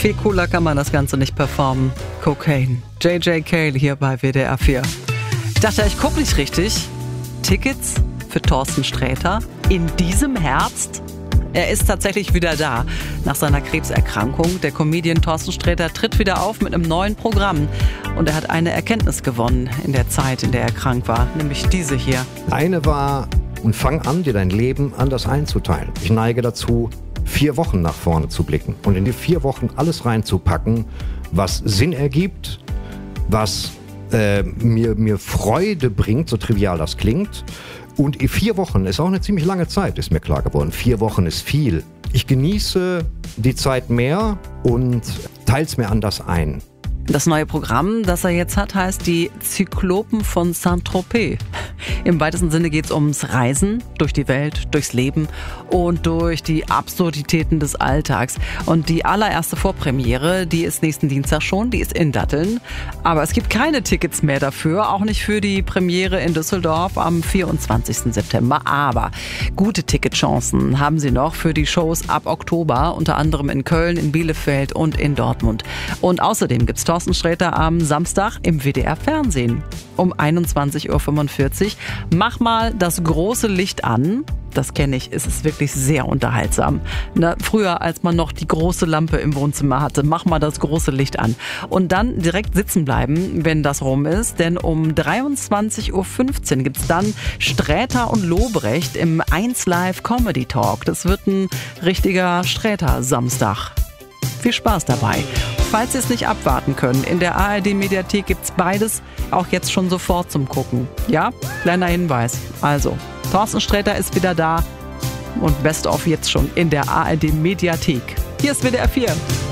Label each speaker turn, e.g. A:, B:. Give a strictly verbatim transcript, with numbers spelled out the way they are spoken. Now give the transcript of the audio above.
A: Viel cooler kann man das Ganze nicht performen. Cocaine. J J Cale hier bei W D R vier. Ich dachte, ich gucke nicht richtig. Tickets für Thorsten Sträter in diesem Herbst? Er ist tatsächlich wieder da. Nach seiner Krebserkrankung. Der Comedian Thorsten Sträter tritt wieder auf mit einem neuen Programm. Und er hat eine Erkenntnis gewonnen in der Zeit, in der er krank war. Nämlich diese hier.
B: Eine war, und fang an, dir dein Leben anders einzuteilen. Ich neige dazu, vier Wochen nach vorne zu blicken. Und in die vier Wochen alles reinzupacken, was Sinn ergibt, was äh, mir, mir Freude bringt, so trivial das klingt. Und vier Wochen ist auch eine ziemlich lange Zeit, ist mir klar geworden. Vier Wochen ist viel. Ich genieße die Zeit mehr und teile es mir anders ein.
A: Das neue Programm, das er jetzt hat, heißt die Zyklopen von Saint-Tropez. Im weitesten Sinne geht es ums Reisen durch die Welt, durchs Leben und durch die Absurditäten des Alltags. Und die allererste Vorpremiere, die ist nächsten Dienstag schon, die ist in Datteln. Aber es gibt keine Tickets mehr dafür, auch nicht für die Premiere in Düsseldorf am vierundzwanzigsten September. Aber gute Ticketchancen haben sie noch für die Shows ab Oktober, unter anderem in Köln, in Bielefeld und in Dortmund. Und außerdem gibt es Thorsten Sträter am Samstag im W D R Fernsehen um einundzwanzig Uhr fünfundvierzig. Mach mal das große Licht an. Das kenne ich, es ist wirklich sehr unterhaltsam. Na, früher, als man noch die große Lampe im Wohnzimmer hatte, mach mal das große Licht an. Und dann direkt sitzen bleiben, wenn das rum ist. Denn um dreiundzwanzig Uhr fünfzehn gibt es dann Sträter und Lobrecht im eins Live Comedy Talk. Das wird ein richtiger Sträter-Samstag. Viel Spaß dabei. Falls Sie es nicht abwarten können, in der A R D-Mediathek gibt's beides, auch jetzt schon sofort zum Gucken. Ja, kleiner Hinweis. Also, Thorsten Sträter ist wieder da und Best of jetzt schon in der A R D-Mediathek. Hier ist W D R vier.